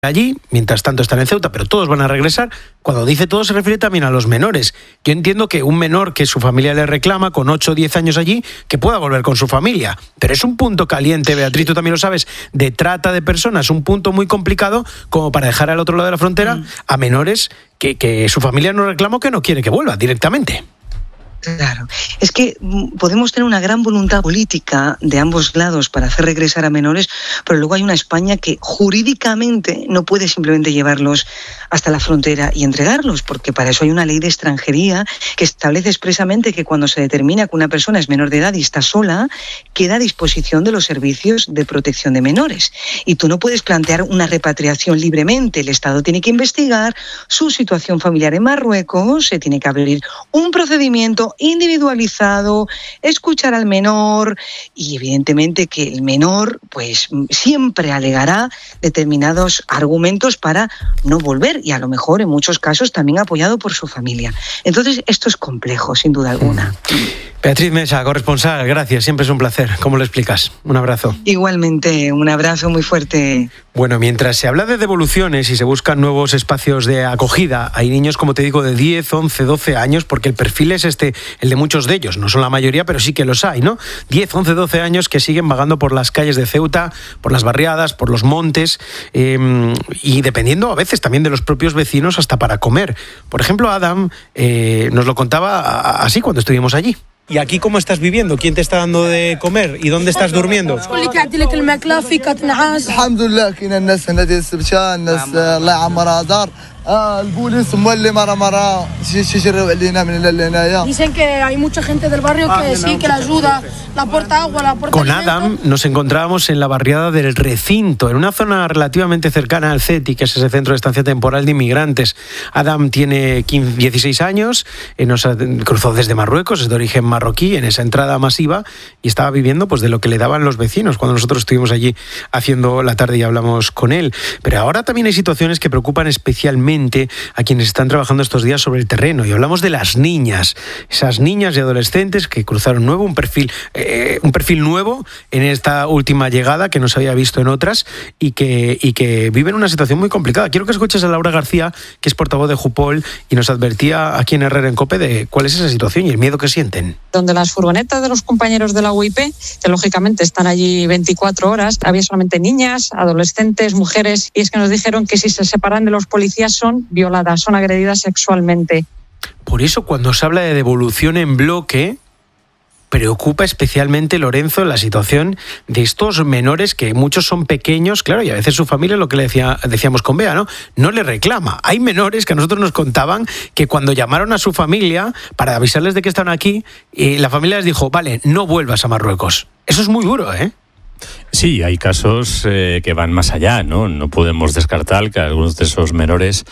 allí, mientras tanto están en Ceuta, pero todos van a regresar. Cuando dice todo se refiere también a los menores. Yo entiendo que un menor que su familia le reclama con 8 o 10 años allí, que pueda volver con su familia. Pero es un punto caliente, Beatriz, tú también lo sabes, de trata de personas, un punto muy complicado como para dejar al otro lado de la frontera a menores que su familia no reclama o que no quiere que vuelva directamente. Claro, es que podemos tener una gran voluntad política de ambos lados para hacer regresar a menores, pero luego hay una España que jurídicamente no puede simplemente llevarlos hasta la frontera y entregarlos, porque para eso hay una ley de extranjería que establece expresamente que cuando se determina que una persona es menor de edad y está sola, queda a disposición de los servicios de protección de menores. Y tú no puedes plantear una repatriación libremente. El Estado tiene que investigar su situación familiar en Marruecos, se tiene que abrir un procedimiento individualizado, escuchar al menor y evidentemente que el menor pues siempre alegará determinados argumentos para no volver y a lo mejor en muchos casos también apoyado por su familia. Entonces esto es complejo, sin duda alguna. Beatriz Mesa, corresponsal, gracias, siempre es un placer. ¿Cómo lo explicas? Un abrazo. Igualmente, un abrazo muy fuerte. Bueno, mientras se habla de devoluciones y se buscan nuevos espacios de acogida, hay niños, como te digo, de 10, 11, 12 años, porque el perfil es el de muchos de ellos, no son la mayoría, pero sí que los hay, ¿no? 10, 11, 12 años que siguen vagando por las calles de Ceuta, por las barriadas, por los montes, y dependiendo a veces también de los propios vecinos hasta para comer. Por ejemplo, Adam nos lo contaba así cuando estuvimos allí. ¿Y aquí cómo estás viviendo? ¿Quién te está dando de comer? ¿Y dónde estás durmiendo? Dicen que hay mucha gente del barrio que sí, que la ayuda, la aporta agua, la aporta Con alimento. Adam nos encontrábamos en la barriada del Recinto, en una zona relativamente cercana al CETI, que es ese centro de estancia temporal de inmigrantes. Adam tiene 16 años, nos cruzó desde Marruecos, es de origen marroquí, en esa entrada masiva, y estaba viviendo pues de lo que le daban los vecinos cuando nosotros estuvimos allí haciendo la tarde y hablamos con él. Pero ahora también hay situaciones que preocupan especialmente a quienes están trabajando estos días sobre el terreno, y hablamos de las niñas, esas niñas y adolescentes que cruzaron un perfil nuevo en esta última llegada que no se había visto en otras y que viven una situación muy complicada. Quiero que escuches a Laura García, que es portavoz de Jupol, y nos advertía aquí en Herrera en COPE de cuál es esa situación y el miedo que sienten. Donde las furgonetas de los compañeros de la UIP, que lógicamente están allí 24 horas, había solamente niñas, adolescentes, mujeres, y es que nos dijeron que si se separan de los policías son violadas, son agredidas sexualmente. Por eso cuando se habla de devolución en bloque, preocupa especialmente, Lorenzo, la situación de estos menores, que muchos son pequeños, claro, y a veces su familia, lo que decíamos con Bea, no le reclama. Hay menores que a nosotros nos contaban que cuando llamaron a su familia para avisarles de que estaban aquí, la familia les dijo, vale, no vuelvas a Marruecos. Eso es muy duro, ¿eh? Sí, hay casos que van más allá, ¿no? No podemos descartar que algunos de esos menores